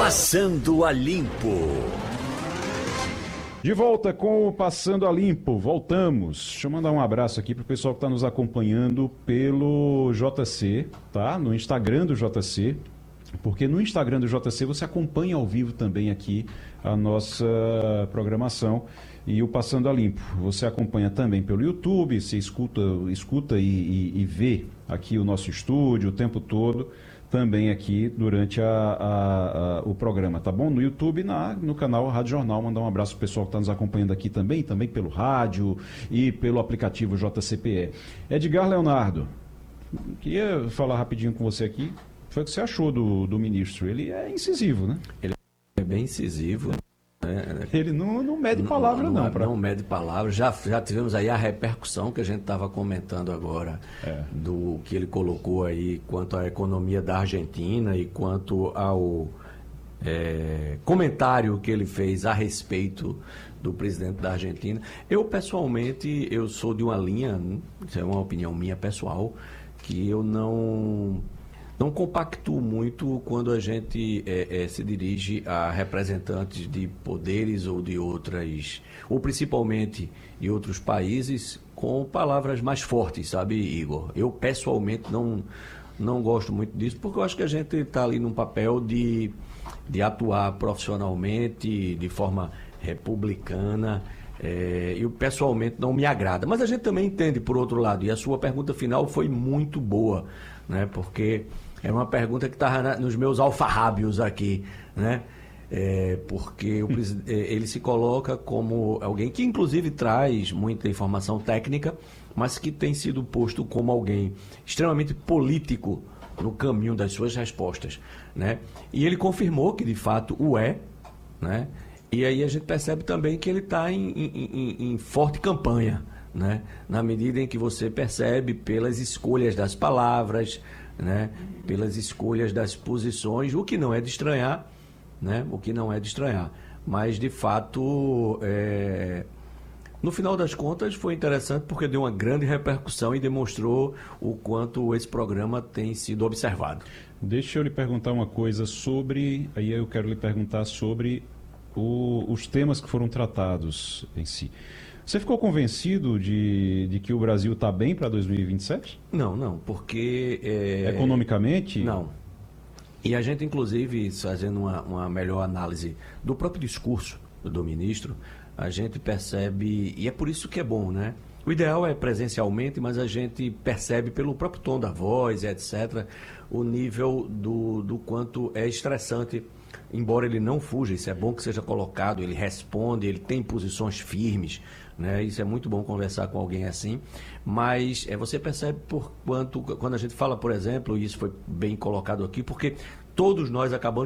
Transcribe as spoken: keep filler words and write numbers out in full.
Passando a Limpo. De volta com o Passando a Limpo, voltamos. Deixa eu mandar um abraço aqui para o pessoal que está nos acompanhando pelo J C, tá? No Instagram do J C, porque no Instagram do J C você acompanha ao vivo também aqui a nossa programação e o Passando a Limpo. Você acompanha também pelo YouTube, você escuta, escuta e, e, e vê aqui o nosso estúdio o tempo todo, também aqui durante a, a, a, o programa, tá bom? No YouTube, na, no canal Rádio Jornal. Mandar um abraço pro pessoal que está nos acompanhando aqui também, também pelo rádio e pelo aplicativo J C P E. Edgar Leonardo, queria falar rapidinho com você aqui. Foi o que você achou do, do ministro? Ele é incisivo, né? Ele é bem incisivo. Né? Ele não, não mede palavra, não. Não, não, pra... não mede palavra. Já, já tivemos aí a repercussão que a gente estava comentando agora, é. do que ele colocou aí quanto à economia da Argentina e quanto ao é, comentário que ele fez a respeito do presidente da Argentina. Eu, pessoalmente, eu sou de uma linha, isso é uma opinião minha pessoal, que eu não... Não compactuo muito quando a gente é, é, se dirige a representantes de poderes ou de outras, ou principalmente de outros países, com palavras mais fortes, sabe, Igor? Eu pessoalmente não, não gosto muito disso, porque eu acho que a gente está ali num papel de, de atuar profissionalmente, de forma republicana. É, eu pessoalmente não me agrada, mas a gente também entende por outro lado, e a sua pergunta final foi muito boa, né? Porque é uma pergunta que estava nos meus alfarrábios aqui, né? É, porque o, ele se coloca como alguém que inclusive traz muita informação técnica, mas que tem sido posto como alguém extremamente político no caminho das suas respostas, né? E ele confirmou que de fato o é, né? E aí a gente percebe também que ele está em, em, em, em forte campanha, né? Na medida em que você percebe pelas escolhas das palavras, né? Pelas escolhas das posições, o que não é de estranhar, né? O que não é de estranhar. Mas, de fato, é... no final das contas, foi interessante porque deu uma grande repercussão e demonstrou o quanto esse programa tem sido observado. Deixa eu lhe perguntar uma coisa sobre... Aí eu quero lhe perguntar sobre o... os temas que foram tratados em si. Você ficou convencido de, de que o Brasil está bem para dois mil e vinte e sete? Não, não, porque... É... Economicamente? Não. E a gente, inclusive, fazendo uma, uma melhor análise do próprio discurso do ministro, a gente percebe, e é por isso que é bom, né? O ideal é presencialmente, mas a gente percebe pelo próprio tom da voz, etcétera, o nível do, do quanto é estressante. Embora ele não fuja, isso é bom que seja colocado, ele responde, ele tem posições firmes, né? Isso é muito bom conversar com alguém assim, mas é, você percebe por quanto, quando a gente fala, por exemplo, e isso foi bem colocado aqui, porque todos nós acabamos